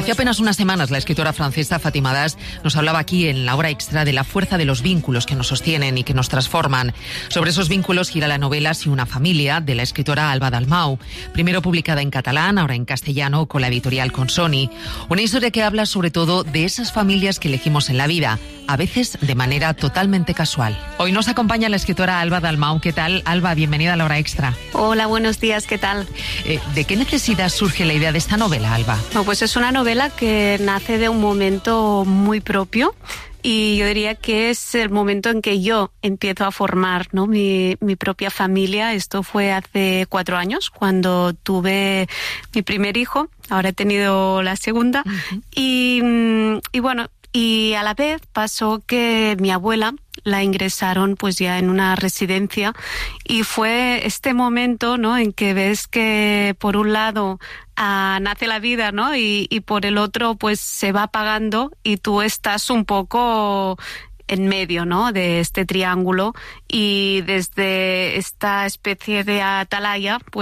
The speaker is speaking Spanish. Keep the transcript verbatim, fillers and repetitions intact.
Hace apenas unas semanas la escritora francesa Fátima Das nos hablaba aquí en la hora extra de la fuerza de los vínculos que nos sostienen y que nos transforman. Sobre esos vínculos gira la novela Si una familia, de la escritora Alba Dalmau, primero publicada en catalán, ahora en castellano con la editorial Consoni. Una historia que habla sobre todo de esas familias que elegimos en la vida, a veces de manera totalmente casual. Hoy nos acompaña la escritora Alba Dalmau. ¿Qué tal, Alba? Bienvenida a la hora extra. Hola, buenos días, ¿qué tal? Eh, ¿De qué necesidad surge la idea de esta novela, Alba? No, pues es una novela que nace de un momento muy propio. Y yo diría que es el momento en que yo empiezo a formar, ¿no?, mi, mi propia familia. Esto fue hace cuatro años, cuando tuve mi primer hijo. Ahora he tenido la segunda. Uh-huh. Y, y bueno, y a la vez pasó que mi abuela la ingresaron pues ya en una residencia, y fue este momento, ¿no?, en que ves que por un lado ah, nace la vida, ¿no?, y, y por el otro pues se va apagando, y tú estás un poco en medio, ¿no?, de este triángulo, y desde esta especie de atalaya pues